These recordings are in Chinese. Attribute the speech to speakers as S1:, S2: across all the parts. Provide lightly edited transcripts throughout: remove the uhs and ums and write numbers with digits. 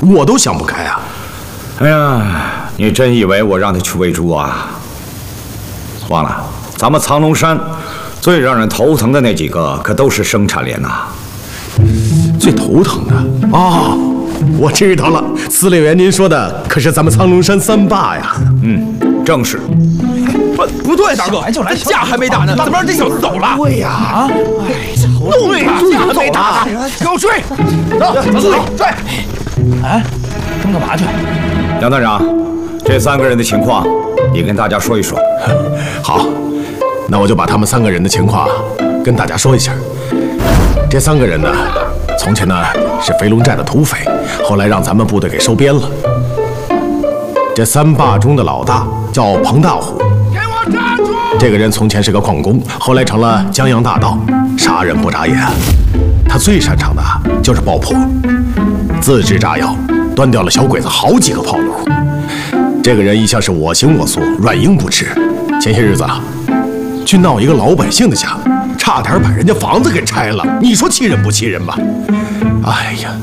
S1: 我都想不开啊！
S2: 哎呀，你真以为我让他去喂猪啊？忘了，咱们苍龙山最让人头疼的那几个可都是生产连呐。
S1: 最头疼的啊，我知道了，司令员您说的可是咱们苍龙山三霸呀？
S2: 正是。
S3: 不对，大哥，就来，架还没打呢，怎么让这小子走了？
S1: 对呀，
S3: 啊！弄他，架还没打，给我追！走，追！哎，他们干嘛去？
S2: 杨团长，这3个人的情况，你跟大家说一说。
S1: 好，那我就把他们3个人的情况跟大家说一下。这3个人呢，从前呢是飞龙寨的土匪，后来让咱们部队给收编了。这3霸中的老大叫彭大虎，
S3: 给我站住！
S1: 这个人从前是个矿工，后来成了江洋大盗，杀人不眨眼。他最擅长的就是爆破，自制炸药，端掉了小鬼子好几个炮楼。这个人一向是我行我素，软硬不吃。前些日子去闹一个老百姓的家，差点把人家房子给拆了。你说气人不气人吧？哎呀，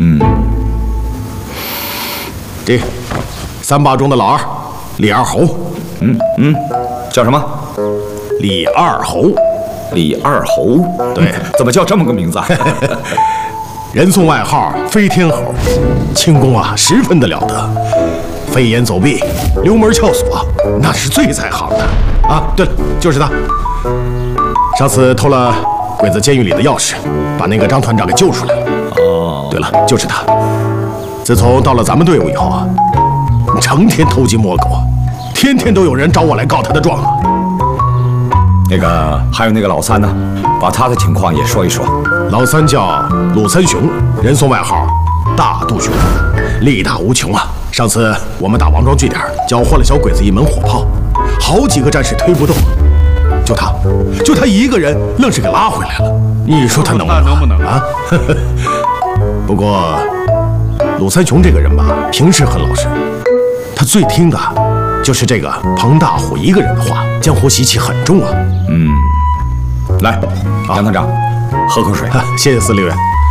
S1: 这3霸中的老二，李二猴。
S2: 叫什么？
S1: 李二猴。
S2: 李二猴。
S1: 对，
S2: 怎么叫这么个名字啊？
S1: 人送外号飞天猴，轻功啊十分的了得，飞檐走壁、溜门撬锁，那是最在行的啊。对了，就是他，上次偷了鬼子监狱里的钥匙，把那个张团长给救出来了。哦，对了，就是他。自从到了咱们队伍以后啊，成天偷鸡摸狗，天天都有人找我来告他的状啊。
S2: 那个还有那个老3呢，把他的情况也说一说。
S1: 老3叫鲁三雄，人送外号大肚熊，力大无穷啊。上次我们打王庄据点，缴获了小鬼子1门火炮，好几个战士推不动，就他一个人愣是给拉回来了。你说他能不能啊？不过鲁三雄这个人吧，平时很老实，他最听的就是这个彭大虎一个人的话，江湖习气很重啊。
S2: 来，杨团长，喝口水。
S1: 谢谢司令员。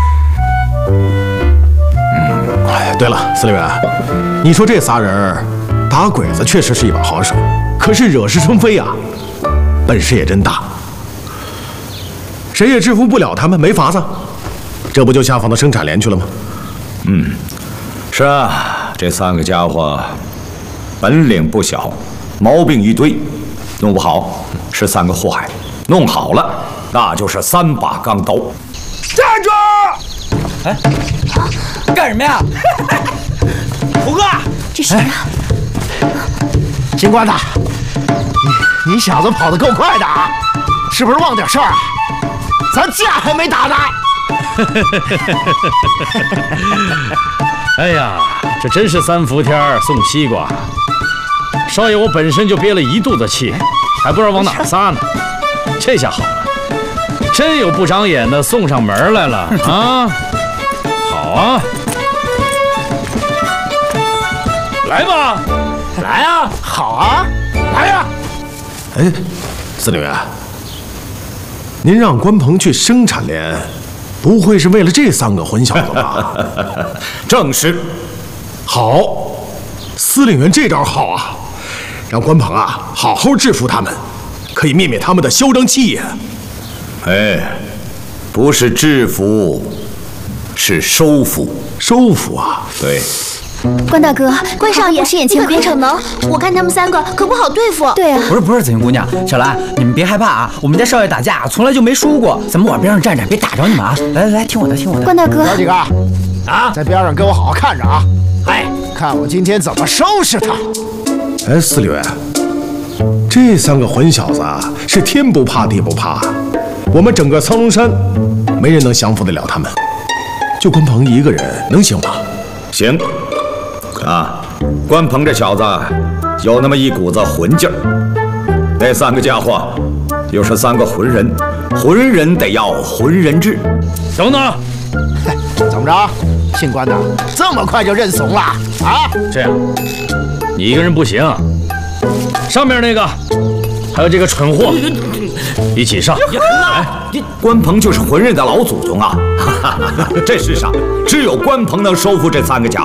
S1: 哎，对了，司令员，你说这仨人打鬼子确实是一把好手，可是惹是生非啊，本事也真大，谁也制服不了他们，没法子，这不就下放到生产连去了吗？
S2: 是啊，这3个家伙本领不小，毛病一堆，弄不好是3个祸害，弄好了那就是3把钢刀。
S3: 站住！哎，干什么呀？虎哥，
S4: 这谁啊？
S5: 警官呐，你小子跑得够快的啊，是不是忘点事儿啊？咱架还没打呢。
S6: 哎呀，这真是3伏天送西瓜。少爷，我本身就憋了1肚子气，还不知道往哪儿撒呢。这下好了，真有不长眼的送上门来了啊！好啊，来吧，
S5: 来啊，好啊，来呀！
S1: 哎，司令员，您让关鹏去生产连，不会是为了这3个混小子吧？
S2: 正是。
S1: 好，司令员这招好啊，让关鹏啊好好制服他们，可以灭灭他们的嚣张气焰。
S2: 哎，不是制服，是收服。
S1: 收服啊？
S2: 对。
S4: 关大哥， 关少爷，
S7: 不是眼前亏逞能，我看他们3个可不好对付。
S4: 对啊，
S3: 不是，紫云姑娘，小兰，你们别害怕啊，我们家少爷打架从来就没输过，咱们往边上站站，别打着你们啊！来，听我的。
S4: 关大哥，
S5: 哥几个啊，在边上给我好好看着啊！哎，看我今天怎么收拾他！
S1: 哎，司令员，这3个混小子啊，是天不怕地不怕，我们整个苍龙山没人能降服得了他们，就关鹏一个人能行吗？
S2: 行。啊，关鹏这小子有那么一股子混劲儿，那3个家伙又是3个浑人，浑人得要浑人治。
S6: 等等，
S5: 怎么着，姓关的这么快就认怂了啊？
S6: 这样，你一个人不行，上面那个还有这个蠢货一起上。
S2: 哎，关鹏就是浑人的老祖宗啊！这世上只有关鹏能收服这3个家伙。